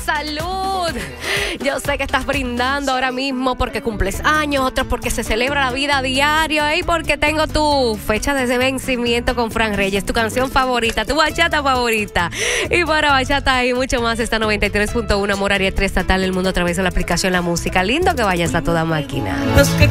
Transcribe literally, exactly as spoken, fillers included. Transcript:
salud. Yo sé que estás brindando ahora mismo porque cumples años, otros porque se celebra la vida a diario y porque tengo tu fecha de vencimiento con Fran Reyes, tu canción favorita, tu bachata favorita. Y para bachata y mucho más está noventa y tres punto uno Amor Área tres Estatal, el mundo a través de la aplicación La Música. Lindo que vayas a toda máquina.